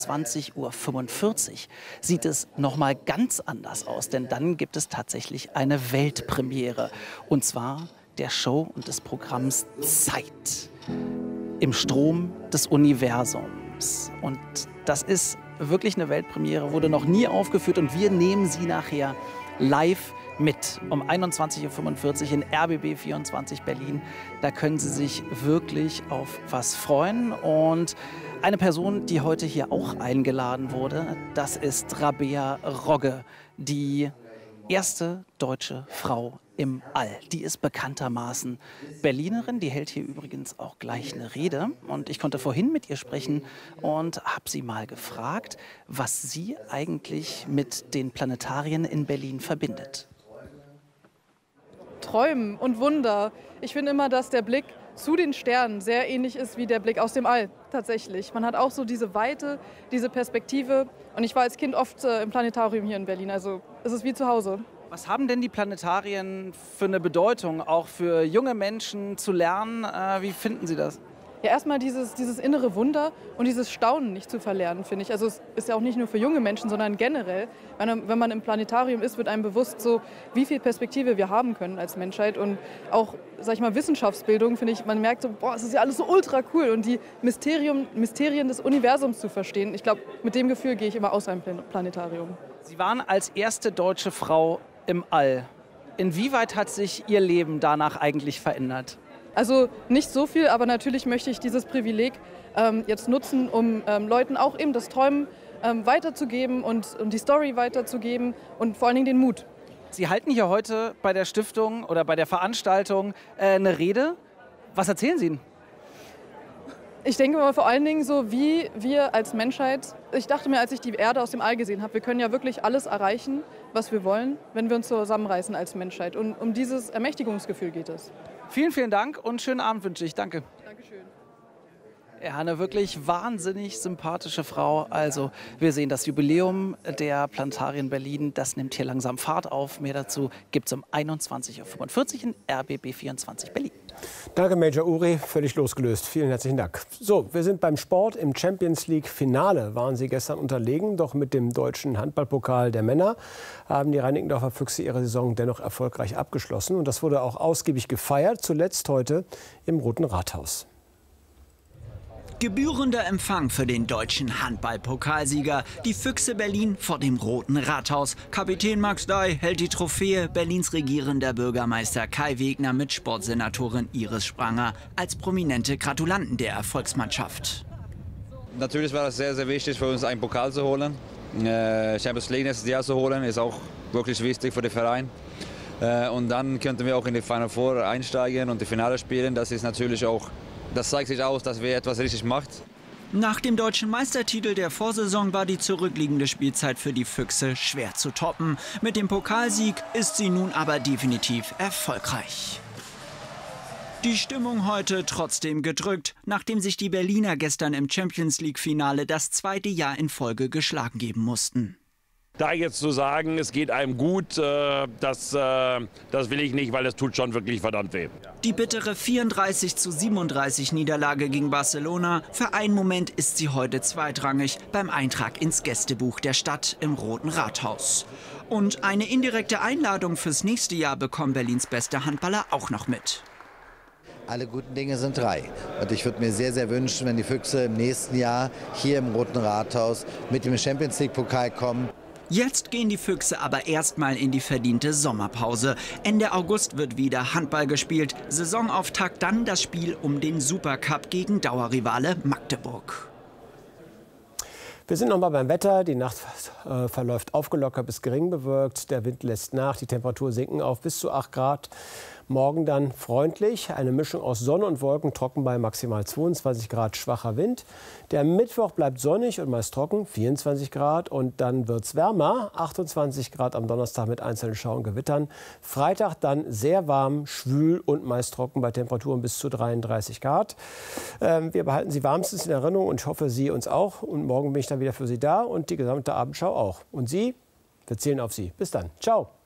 20:45 Uhr sieht es noch mal ganz anders aus, denn dann gibt es tatsächlich eine Weltpremiere, und zwar der Show und des Programms Zeit im Strom des Universums. Und das ist wirklich eine Weltpremiere, wurde noch nie aufgeführt, und wir nehmen Sie nachher live mit um 21:45 Uhr in RBB 24 Berlin. Da können Sie sich wirklich auf was freuen. Und eine Person, die heute hier auch eingeladen wurde, das ist Rabea Rogge, die erste deutsche Frau im All. Die ist bekanntermaßen Berlinerin, die hält hier übrigens auch gleich eine Rede. Und ich konnte vorhin mit ihr sprechen und habe sie mal gefragt, was sie eigentlich mit den Planetarien in Berlin verbindet. Träumen und Wunder. Ich finde immer, dass der Blick zu den Sternen sehr ähnlich ist wie der Blick aus dem All, tatsächlich. Man hat auch so diese Weite, diese Perspektive. Und ich war als Kind oft im Planetarium hier in Berlin, also es ist wie zu Hause. Was haben denn die Planetarien für eine Bedeutung, auch für junge Menschen zu lernen? Wie finden Sie das? Ja, erstmal dieses innere Wunder und dieses Staunen nicht zu verlernen, finde ich. Also es ist ja auch nicht nur für junge Menschen, sondern generell. Wenn man im Planetarium ist, wird einem bewusst, so, wie viel Perspektive wir haben können als Menschheit. Und auch, sag ich mal, Wissenschaftsbildung, finde ich, man merkt so, boah, es ist ja alles so ultra cool. Und die Mysterien des Universums zu verstehen, ich glaube, mit dem Gefühl gehe ich immer aus einem Planetarium. Sie waren als erste deutsche Frau im All. Inwieweit hat sich Ihr Leben danach eigentlich verändert? Also nicht so viel, aber natürlich möchte ich dieses Privileg jetzt nutzen, um Leuten auch eben das Träumen weiterzugeben und die Story weiterzugeben und vor allen Dingen den Mut. Sie halten hier heute bei der Stiftung oder bei der Veranstaltung eine Rede. Was erzählen Sie denn? Ich denke mal vor allen Dingen so, wie wir als Menschheit, ich dachte mir, als ich die Erde aus dem All gesehen habe, wir können ja wirklich alles erreichen, was wir wollen, wenn wir uns zusammenreißen als Menschheit. Und um dieses Ermächtigungsgefühl geht es. Vielen, vielen Dank und schönen Abend wünsche ich. Danke. Dankeschön. Ja, eine wirklich wahnsinnig sympathische Frau. Also wir sehen, das Jubiläum der Planetarien Berlin, das nimmt hier langsam Fahrt auf. Mehr dazu gibt es um 21:45 Uhr in RBB 24 Berlin. Danke, Major Uri. Völlig losgelöst. Vielen herzlichen Dank. So, wir sind beim Sport. Im Champions League Finale waren sie gestern unterlegen. Doch mit dem deutschen Handballpokal der Männer haben die Reinickendorfer Füchse ihre Saison dennoch erfolgreich abgeschlossen. Und das wurde auch ausgiebig gefeiert. Zuletzt heute im Roten Rathaus. Gebührender Empfang für den deutschen Handball-Pokalsieger. Die Füchse Berlin vor dem Roten Rathaus. Kapitän Max Dey hält die Trophäe. Berlins regierender Bürgermeister Kai Wegner mit Sportsenatorin Iris Spranger als prominente Gratulanten der Erfolgsmannschaft. Natürlich war es sehr, sehr wichtig für uns, einen Pokal zu holen. Champions League nächstes Jahr zu holen, ist auch wirklich wichtig für den Verein. Und dann könnten wir auch in die Final Four einsteigen und die Finale spielen. Das ist natürlich auch, das zeigt sich aus, dass wir etwas richtig machen. Nach dem deutschen Meistertitel der Vorsaison war die zurückliegende Spielzeit für die Füchse schwer zu toppen. Mit dem Pokalsieg ist sie nun aber definitiv erfolgreich. Die Stimmung heute trotzdem gedrückt, nachdem sich die Berliner gestern im Champions-League-Finale das zweite Jahr in Folge geschlagen geben mussten. Da jetzt zu sagen, es geht einem gut, das will ich nicht, weil das tut schon wirklich verdammt weh. Die bittere 34:37 Niederlage gegen Barcelona. Für einen Moment ist sie heute zweitrangig beim Eintrag ins Gästebuch der Stadt im Roten Rathaus. Und eine indirekte Einladung fürs nächste Jahr bekommen Berlins beste Handballer auch noch mit. Alle guten Dinge sind drei. Und ich würde mir sehr, sehr wünschen, wenn die Füchse im nächsten Jahr hier im Roten Rathaus mit dem Champions-League-Pokal kommen. Jetzt gehen die Füchse aber erstmal in die verdiente Sommerpause. Ende August wird wieder Handball gespielt. Saisonauftakt dann das Spiel um den Supercup gegen Dauerrivale Magdeburg. Wir sind noch mal beim Wetter. Die Nacht verläuft aufgelockert bis gering bewölkt. Der Wind lässt nach. Die Temperaturen sinken auf bis zu 8 Grad. Morgen dann freundlich. Eine Mischung aus Sonne und Wolken, trocken bei maximal 22 Grad, schwacher Wind. Der Mittwoch bleibt sonnig und meist trocken, 24 Grad. Und dann wird es wärmer, 28 Grad am Donnerstag mit einzelnen Schau- und Gewittern. Freitag dann sehr warm, schwül und meist trocken bei Temperaturen bis zu 33 Grad. Wir behalten Sie warmstens in Erinnerung und ich hoffe, Sie uns auch. Und morgen bin ich dann wieder für Sie da und die gesamte Abendschau auch. Und Sie, wir zählen auf Sie. Bis dann. Ciao.